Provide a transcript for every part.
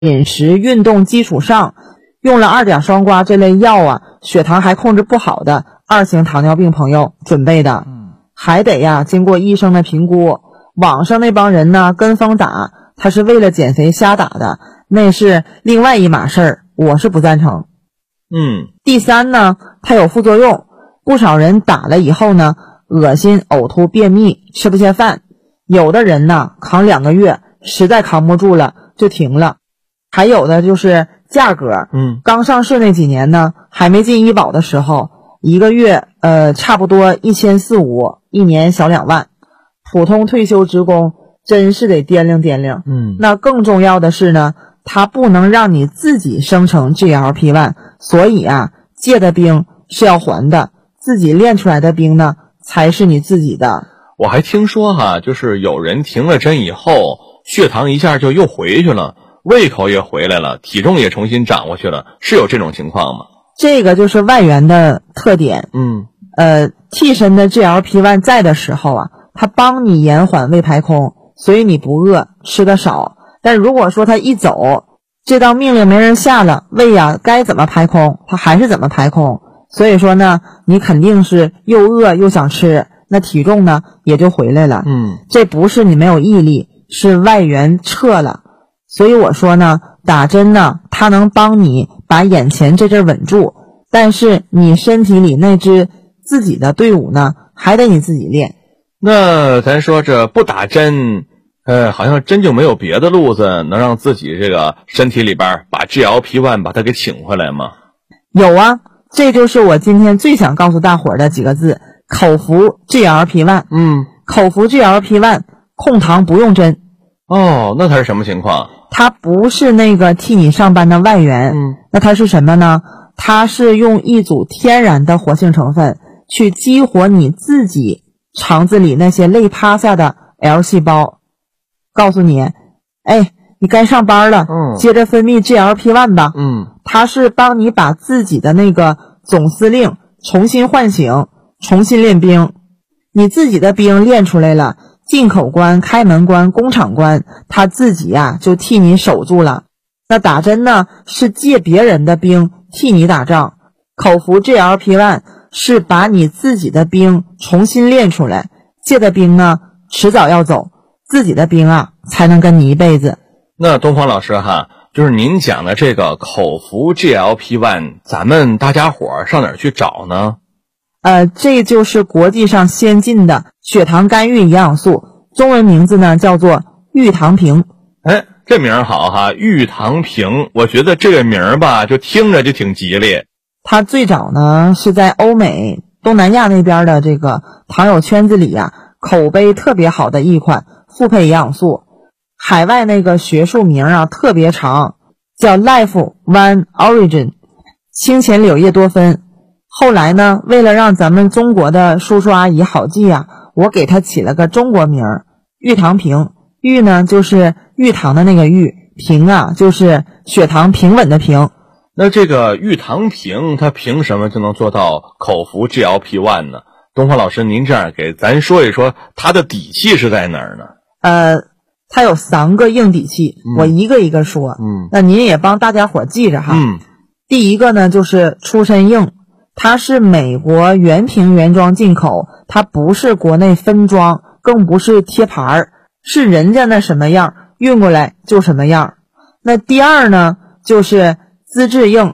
饮食运动基础上，用了二甲双胍这类药啊，血糖还控制不好的2型糖尿病朋友准备的，还得呀经过医生的评估。网上那帮人呢跟风打，他是为了减肥瞎打的，那是另外一码事儿，我是不赞成。第三呢，它有副作用，不少人打了以后呢，恶心、呕吐、便秘，吃不下饭。有的人呢扛2个月，实在扛不住了就停了。还有的就是价格，刚上市那几年呢，还没进医保的时候，1个月差不多1400-1500，一年小2万。普通退休职工真是得掂量掂量。那更重要的是呢，它不能让你自己生成 GLP-1， 所以啊，借的兵是要还的，自己练出来的兵呢才是你自己的。 我还听说哈，就是有人停了针以后，血糖一下就又回去了，胃口也回来了，体重也重新长过去了，是有这种情况吗？ 这个就是外源的特点。替身的 GLP-1 在的时候啊，它帮你延缓胃排空，所以你不饿，吃的少。但如果说它一走，这道命令没人下了，胃呀该怎么排空它还是怎么排空，所以说呢，你肯定是又饿又想吃，那体重呢也就回来了。这不是你没有毅力，是外源撤了。所以我说呢，打针呢它能帮你把眼前这阵稳住，但是你身体里那支自己的队伍呢还得你自己练。 那咱说这不打针，好像真就没有别的路子能让自己这个身体里边把 GLP-1 把它给请回来吗？ 有啊，这就是我今天最想告诉大伙儿的几个字：口服 GLP-1。口服 GLP-1 控糖不用针。 那它是什么情况？ 它不是那个替你上班的外援。那它是什么呢？它是用一组天然的活性成分去激活你自己肠子里那些累趴下的 L 细胞，告诉你，你该上班了，接着分泌 GLP-1 吧。它是帮你把自己的那个总司令重新唤醒，重新练兵。你自己的兵练出来了，进口关、开门关、工厂关，他自己呀就替你守住了。那打针呢，是借别人的兵替你打仗。口服 GLP-1 是把你自己的兵重新练出来，借的兵呢迟早要走，自己的兵啊才能跟你一辈子。 那东方老师哈，就是您讲的这个口服 GLP-1， 咱们大家伙上哪儿去找呢？ 这就是国际上先进的血糖干预营养素，中文名字呢叫做玉糖平。 这名儿好哈，玉糖平，我觉得这个名儿吧，就听着就挺吉利。 它最早呢是在欧美、东南亚那边的这个糖友圈子里啊，口碑特别好的一款复配营养素。海外那个学术名啊特别长，叫 Life One Origin 清前柳叶多酚。后来呢，为了让咱们中国的叔叔阿姨好记啊，我给它起了个中国名儿，玉糖平。玉呢就是玉糖的那个玉，平啊就是血糖平稳的平。 那这个玉糖平它凭什么就能做到口服 GLP-1 呢？东方老师您这样给咱说一说它的底气是在哪儿呢？ 它有3个硬底气，我一个一个说。那您也帮大家伙记着哈。第一个呢就是出身硬，它是美国原瓶原装进口，它不是国内分装，更不是贴牌儿，是人家那什么样运过来就什么样。那第二呢就是资质硬，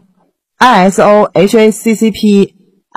ISO HACCP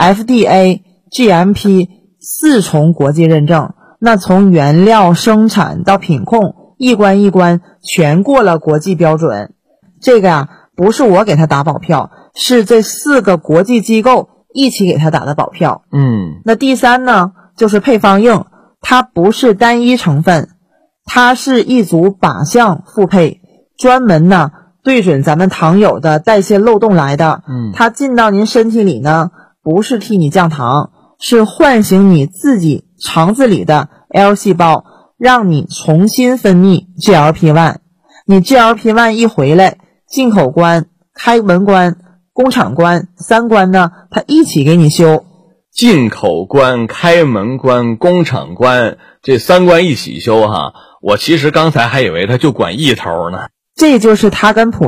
FDA GMP 4重国际认证，那从原料生产到品控一关一关全过了国际标准。这个呀不是我给他打保票，是这4个国际机构一起给他打的保票。那第三呢就是配方硬，它不是单一成分，它是一组靶向复配，专门呢对准咱们糖友的代谢漏洞来的。它进到您身体里呢，不是替你降糖，是唤醒你自己肠子里的 L 细胞，让你重新分泌 GLP-1。你 GLP-1 一回来，进口关、开门关、工厂关3关呢，它一起给你修。 进口关、开门关、工厂关，这3关一起修哈。我其实刚才还以为它就管一头呢。 这就是他跟普